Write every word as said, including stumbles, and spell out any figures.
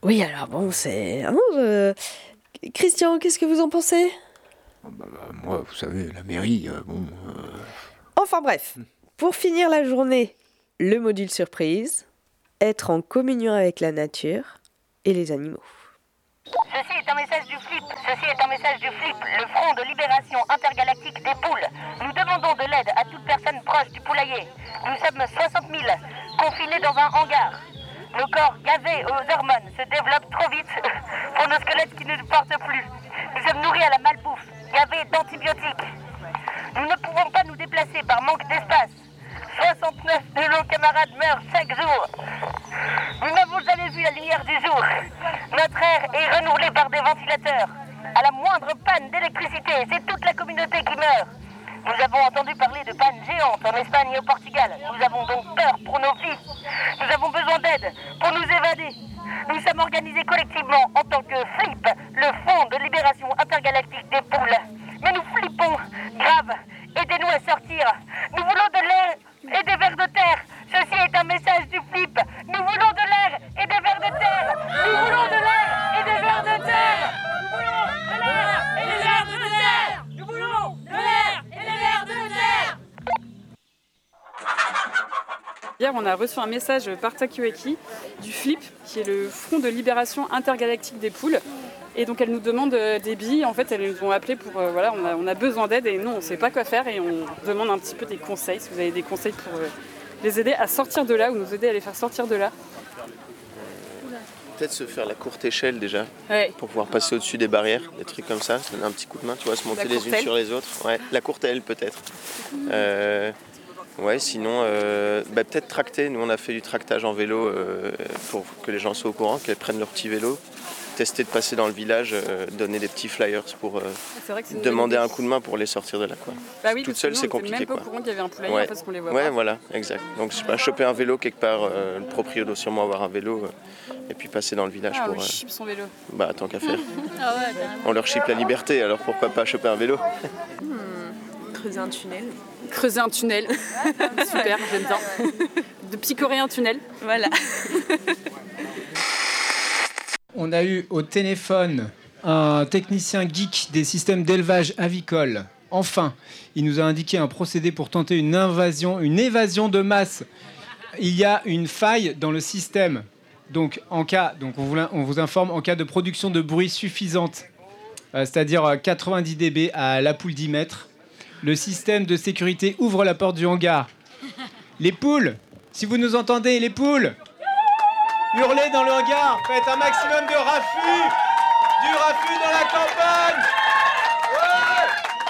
Oui, alors bon, c'est... hein, je- Christian, qu'est-ce que vous en pensez? Ah bah, bah, moi, vous savez, la mairie, euh, bon... euh, Enfin bref, pour finir la journée, le module surprise, être en communion avec la nature et les animaux. Ceci est un message du FLIP. Ceci est un message du FLIP, le Front de Libération Intergalactique des Poules. Nous demandons de l'aide à toute personne proche du poulailler. Nous sommes soixante mille, confinés dans un hangar. Nos corps gavés aux hormones se développent trop vite pour nos squelettes qui ne nous portent plus. Nous sommes nourris à la malbouffe, gavés d'antibiotiques. Nous ne pouvons pas nous déplacer par manque d'espace. soixante-neuf de nos camarades meurent chaque jour. Nous n'avons jamais vu la lumière du jour. Notre air est renouvelé par des ventilateurs. À la moindre panne d'électricité, c'est toute la communauté qui meurt. Nous avons entendu parler de pannes géantes en Espagne et au Portugal. Nous avons donc peur pour nos vies. Nous avons besoin d'aide pour nous évader. Nous sommes organisés collectivement en tant que FLIP, le Fonds de Libération Intergalactique des Poules. Mais nous flippons. Grave, aidez-nous à sortir. Nous voulons de l'air et des vers de terre. Ceci est un message du FLIP. Nous voulons de l'air et des vers de terre. Nous voulons de l'air et des vers de terre. Nous voulons de l'air et des vers de terre. Nous voulons de l'air et des vers de terre. Hier, on a reçu un message par Takiwaki du FLIP, qui est le Front de Libération Intergalactique des Poules. Et donc, elle nous demande euh, des billes. En fait, elles nous ont appelé pour... euh, voilà, on a, on a besoin d'aide et nous, on ne sait pas quoi faire. Et on demande un petit peu des conseils, si vous avez des conseils pour euh, les aider à sortir de là ou nous aider à les faire sortir de là. Peut-être se faire la courte échelle déjà, Ouais. pour pouvoir passer au-dessus des barrières, des trucs comme ça, se donner un petit coup de main, tu vois, se monter La les courte unes aile. sur les autres. Ouais, la courte aile peut-être. Euh, ouais, sinon, euh, bah, peut-être tracter. Nous, on a fait du tractage en vélo euh, pour que les gens soient au courant, qu'elles prennent leur petit vélo. Tester de passer dans le village, euh, donner des petits flyers pour euh, C'est vrai que c'est une demander bonne un idée. coup de main pour les sortir de là, quoi. Bah oui, Toute parce que seule, nous, c'est on était compliqué, même pas au quoi. courant qu'il y avait un poulailler Ouais, parce qu'on les voit ouais pas. voilà, exact. Donc, je sais pas, choper un vélo quelque part, euh, le proprio doit sûrement avoir un vélo, euh, et puis passer dans le village Ah, on pour... lui euh, chip son vélo. bah, tant qu'à faire. Ah ouais, carrément. On leur chip la liberté, alors pourquoi pas choper un vélo? Creuser un tunnel. Creuser un tunnel. Super, j'aime bien. De picorer un tunnel. Voilà. On a eu au téléphone un technicien geek des systèmes d'élevage avicole. Enfin, il nous a indiqué un procédé pour tenter une invasion, une évasion de masse. Il y a une faille dans le système. Donc, en cas, donc on, vous, on vous informe, en cas de production de bruit suffisante, euh, c'est-à-dire quatre-vingt-dix décibels à la poule dix mètres, le système de sécurité ouvre la porte du hangar. Les poules, si vous nous entendez, les poules, hurlez dans le hangar, faites un maximum de raffus, du raffut dans la campagne.